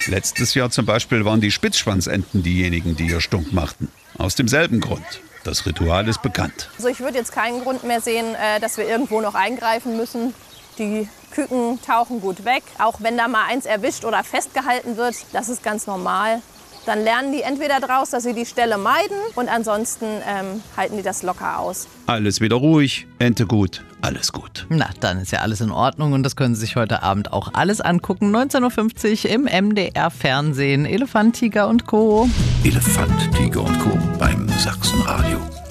Letztes Jahr zum Beispiel waren die Spitzschwanzenten diejenigen, die ihr Stunk machten. Aus demselben Grund. Das Ritual ist bekannt. Also ich würde jetzt keinen Grund mehr sehen, dass wir irgendwo noch eingreifen müssen. Die Küken tauchen gut weg. Auch wenn da mal eins erwischt oder festgehalten wird, das ist ganz normal. Dann lernen die entweder daraus, dass sie die Stelle meiden und ansonsten halten die das locker aus. Alles wieder ruhig, Ente gut, alles gut. Na, dann ist ja alles in Ordnung und das können Sie sich heute Abend auch alles angucken. 19.50 Uhr im MDR-Fernsehen. Elefant, Tiger und Co. Elefant, Tiger und Co. beim Sachsenradio.